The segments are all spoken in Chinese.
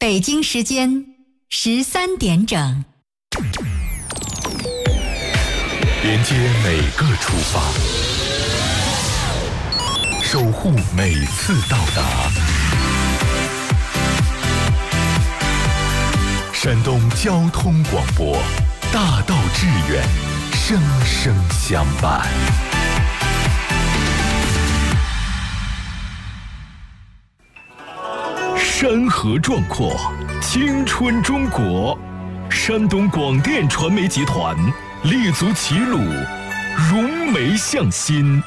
北京时间13点整， 连接每个出发，守护每次到达。山东交通广播，大道致远，声声相伴。山河壮阔，青春中国。山东广电传媒集团立足齐鲁，融媒向心，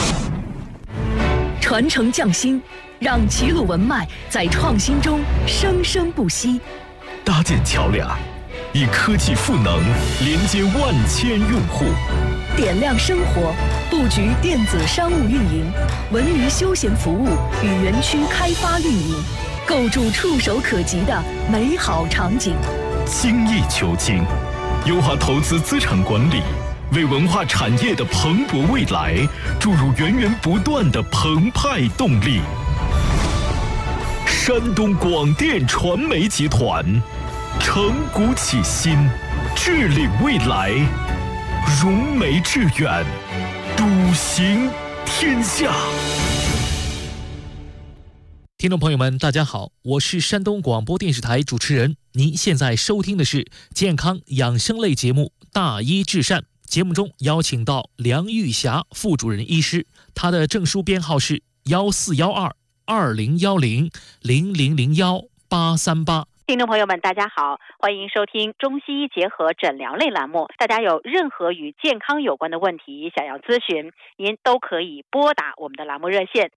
传承匠心，让齐鲁文脉在创新中生生不息。 搭建桥梁，以科技赋能连接万千用户， 点亮生活，布局电子商务运营、文娱休闲服务与园区开发运营，构筑触手可及的美好场景。 精益求精，优化投资资产管理，为文化产业的蓬勃未来注入源源不断的澎湃动力。山东广电传媒集团，承古启新，致领未来，融媒致远，笃行天下。 听众朋友们，大家好，我是山东广播电视台主持人。您现在收听的是健康养生类节目《大医治善》。节目中邀请到梁玉霞副主任医师，她的证书编号是1412-2010-0001-838。 听众朋友们，大家好，欢迎收听中西医结合诊疗类栏目。大家有任何与健康有关的问题想要咨询，您都可以拨打我们的栏目热线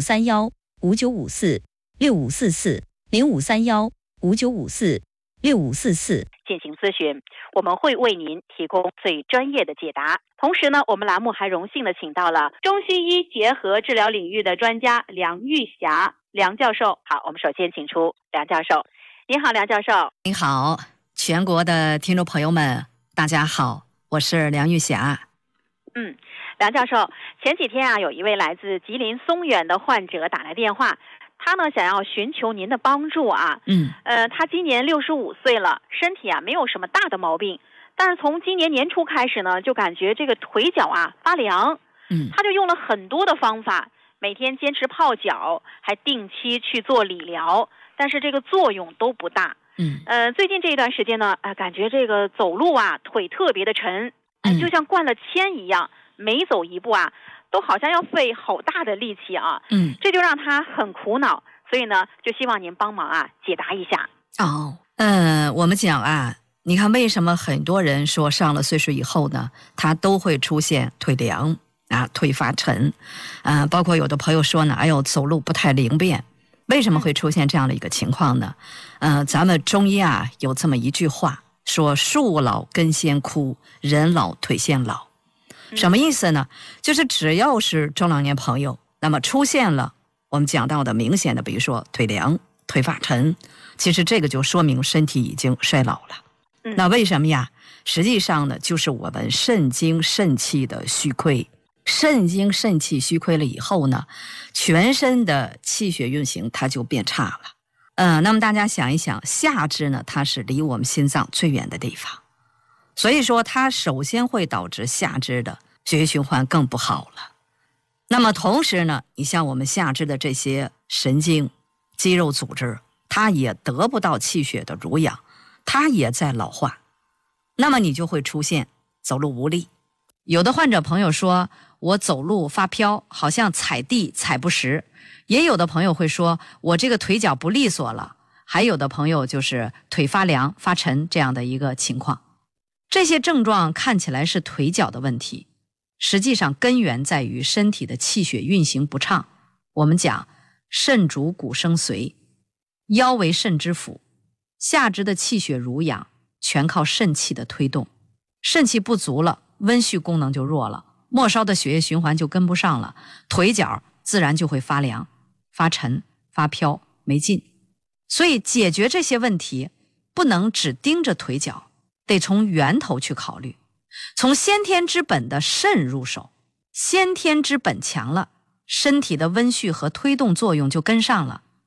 0531-5954-6544，0531-5954-6544 进行咨询，我们会为您提供最专业的解答。同时呢，我们栏目还荣幸的请到了中西医结合治疗领域的专家梁玉霞梁教授。好，我们首先请出梁教授。您好，梁教授。 您好，全国的听众朋友们，大家好，我是梁玉霞。 梁教授，前几天有一位来自吉林松原的患者打来电话，他呢想要寻求您的帮助啊。他今年65岁了，身体没有什么大的毛病，但是从今年年初开始呢，就感觉这个腿脚发凉。他就用了很多的方法，每天坚持泡脚，还定期去做理疗，但是这个作用都不大。最近这一段时间呢，感觉这个走路腿特别的沉，就像灌了铅一样，每走一步都好像要费好大的力气啊。这就让他很苦恼，所以呢，就希望您帮忙解答一下。 我们讲你看为什么很多人说上了岁数以后呢，他都会出现腿凉腿发沉，包括有的朋友说呢，走路不太灵便。为什么会出现这样的一个情况呢？咱们中医有这么一句话，说树老根先枯，人老腿先老。什么意思呢？就是只要是中老年朋友，那么出现了我们讲到的明显的，比如说腿凉、腿发沉，其实这个就说明身体已经衰老了。那为什么呀？实际上呢，就是我们肾精肾气的虚亏。肾精肾气虚亏了以后呢，全身的气血运行它就变差了。那么大家想一想，下肢呢，它是离我们心脏最远的地方，所以说它首先会导致下肢的血液循环更不好了。那么同时呢，你像我们下肢的这些神经肌肉组织，它也得不到气血的濡养，它也在老化，那么你就会出现走路无力。有的患者朋友说，我走路发飘，好像踩地踩不实。也有的朋友会说，我这个腿脚不利索了。还有的朋友就是腿发凉发沉这样的一个情况。这些症状看起来是腿脚的问题，实际上根源在于身体的气血运行不畅。我们讲肾主骨生髓，腰为肾之府，下肢的气血濡养全靠肾气的推动。肾气不足了，温煦功能就弱了，末梢的血液循环就跟不上了，腿脚自然就会发凉、发沉、发飘、没劲。所以解决这些问题，不能只盯着腿脚，得从源头去考虑，从先天之本的肾入手。先天之本强了，身体的温煦和推动作用就跟上了，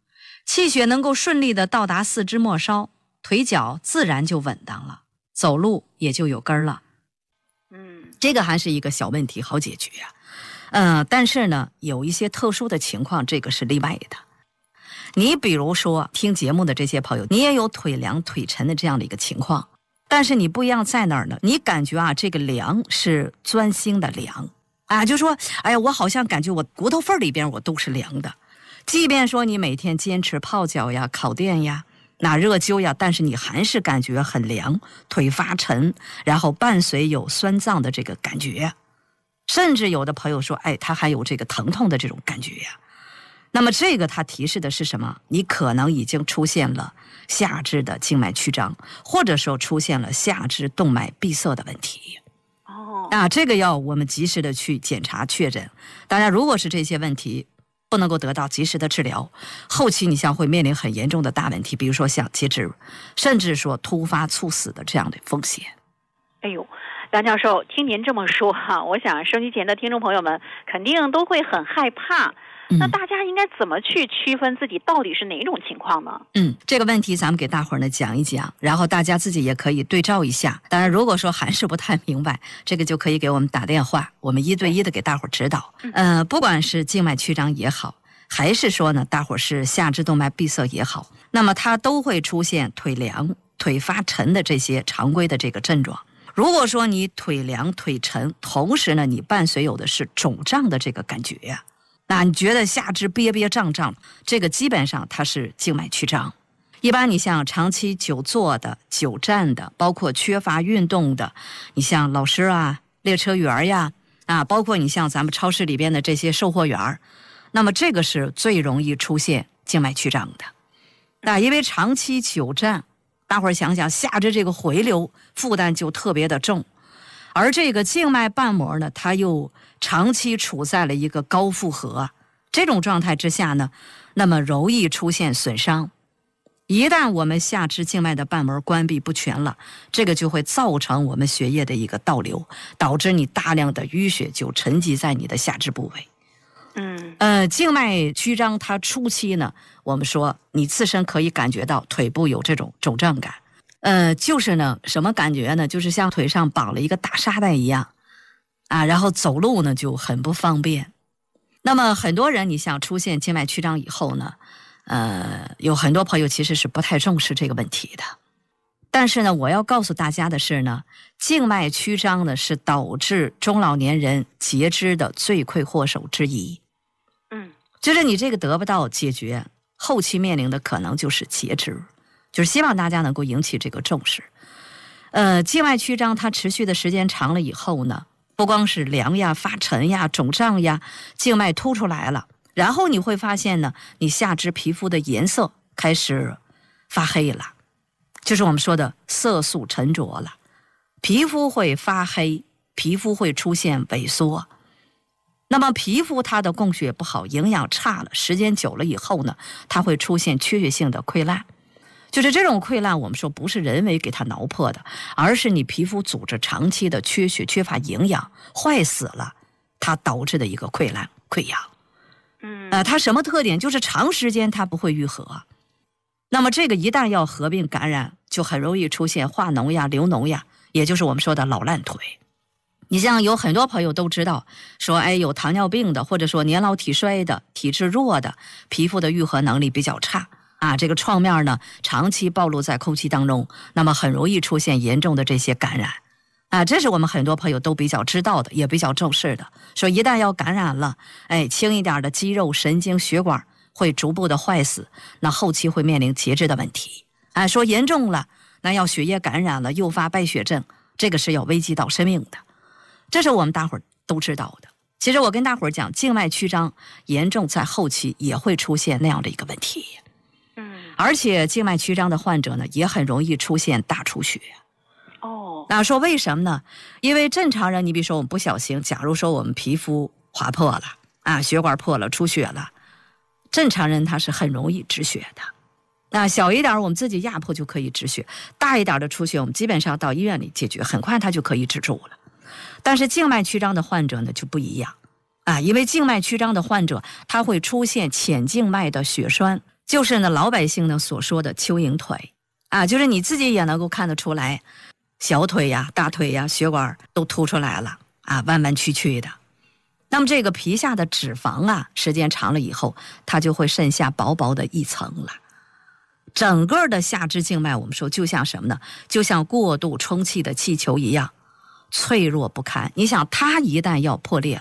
气血能够顺利的到达四肢末梢，腿脚自然就稳当了，走路也就有根儿了。这个还是一个小问题，好解决但是呢，有一些特殊的情况，这个是例外的。你比如说听节目的这些朋友，你也有腿凉腿沉的这样的一个情况，但是你不一样在哪儿呢？你感觉这个凉是钻心的凉就说哎呀，我好像感觉我骨头缝里边我都是凉的。即便说你每天坚持泡脚呀、烤电呀、拿热灸呀，但是你还是感觉很凉，腿发沉，然后伴随有酸胀的这个感觉，甚至有的朋友说他还有这个疼痛的这种感觉呀。那么这个它提示的是什么？你可能已经出现了下肢的静脉曲张，或者说出现了下肢动脉闭塞的问题。这个要我们及时的去检查确诊。当然如果是这些问题不能够得到及时的治疗，后期你像会面临很严重的大问题，比如说像截肢，甚至说突发猝死的这样的风险。 哎呦，梁教授，听您这么说我想收音机前的听众朋友们肯定都会很害怕。那大家应该怎么去区分自己到底是哪种情况呢？ 这个问题咱们给大伙儿呢讲一讲，然后大家自己也可以对照一下。当然如果说还是不太明白，这个就可以给我们打电话，我们1对1的给大伙儿指导。不管是静脉曲张也好，还是说呢大伙儿是下肢动脉闭塞也好，那么它都会出现腿凉、腿发沉的这些常规的这个症状。如果说你腿凉腿沉，同时呢你伴随有的是肿胀的这个感觉呀，那你觉得下肢憋憋胀胀，这个基本上它是静脉曲张。一般你像长期久坐的、久站的，包括缺乏运动的，你像老师列车员呀包括你像咱们超市里边的这些售货员，那么这个是最容易出现静脉曲张的。因为长期久站，大伙儿想想下肢这个回流负担就特别的重，而这个静脉瓣膜呢，它又长期处在了一个高负荷，这种状态之下呢，那么容易出现损伤。一旦我们下肢静脉的瓣膜关闭不全了，这个就会造成我们血液的一个倒流，导致你大量的淤血就沉积在你的下肢部位。静脉曲张它初期呢，我们说你自身可以感觉到腿部有这种肿胀感。就是呢什么感觉呢？就是像腿上绑了一个大沙袋一样然后走路呢就很不方便。那么很多人你像出现静脉曲张以后呢，有很多朋友其实是不太重视这个问题的。但是呢，我要告诉大家的是呢，静脉曲张呢是导致中老年人截肢的罪魁祸首之一。就是你这个得不到解决，后期面临的可能就是截肢，就是希望大家能够引起这个重视。静脉曲张它持续的时间长了以后呢，不光是凉呀、发沉呀、肿胀呀，静脉凸出来了，然后你会发现呢，你下肢皮肤的颜色开始发黑了，就是我们说的色素沉着了，皮肤会发黑，皮肤会出现萎缩。那么皮肤它的供血不好，营养差了，时间久了以后呢，它会出现缺血性的溃烂。就是这种溃烂，我们说不是人为给它挠破的，而是你皮肤组织长期的缺血、缺乏营养、坏死了，它导致的一个溃烂、溃疡。它什么特点？就是长时间它不会愈合。那么这个一旦要合并感染，就很容易出现化脓呀、流脓呀，也就是我们说的老烂腿。你像有很多朋友都知道说有糖尿病的，或者说年老体衰的、体质弱的，皮肤的愈合能力比较差这个创面呢长期暴露在空气当中，那么很容易出现严重的这些感染这是我们很多朋友都比较知道的，也比较重视的。说一旦要感染了，轻一点的肌肉、神经、血管会逐步的坏死，那后期会面临截肢的问题说严重了，那要血液感染了，诱发败血症，这个是要危及到生命的。这是我们大伙儿都知道的。其实我跟大伙儿讲，静脉曲张严重在后期也会出现那样的一个问题。而且静脉曲张的患者呢，也很容易出现大出血。那说为什么呢？因为正常人，你比如说我们不小心，假如说我们皮肤划破了血管破了，出血了，正常人他是很容易止血的。那小一点我们自己压迫就可以止血，大一点的出血我们基本上到医院里解决，很快它就可以止住了。但是静脉曲张的患者呢就不一样因为静脉曲张的患者他会出现浅静脉的血栓， 就是呢老百姓呢所说的蚯蚓腿啊，就是你自己也能够看得出来，小腿呀、大腿呀、血管都凸出来了啊，弯弯曲曲的。那么这个皮下的脂肪啊，时间长了以后，它就会渗下薄薄的一层了。整个的下肢静脉，我们说就像什么呢？就像过度充气的气球一样，脆弱不堪。你想，它一旦要破裂